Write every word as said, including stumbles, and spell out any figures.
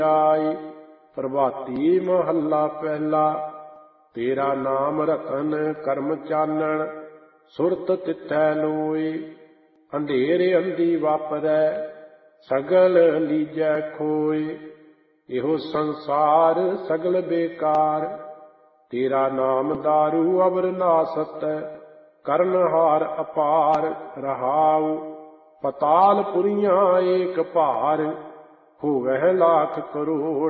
ਆਈ। ਪ੍ਰਭਾਤੀ ਮਹੱਲਾ ਪਹਿਲਾ। ਤੇਰਾ ਨਾਮ ਰਤਨ ਕਰਮ ਚਾਨਣ, ਸੁਰਤ ਤਿੱਥੈ ਲੋਈ। ਅੰਧੇਰ ਅੰਧੀ ਵਾਪਰੈ, ਸਗਲ ਲੀਜੈ ਖੋਏ। ਇਹੋ ਸੰਸਾਰ ਸਗਲ ਬੇਕਾਰ, ਤੇਰਾ ਨਾਮ ਦਾਰੂ ਅਵਰ ਨਾਸਤ। ਕਰਨਹਾਰ ਅਪਾਰ ਰਹਾਉ, ਪਤਾਲ ਪੁਰੀਆਂ ਏਕ ਭਾਰ। ਹੋਵਹਿ ਲਾਖ ਕਰੋੜ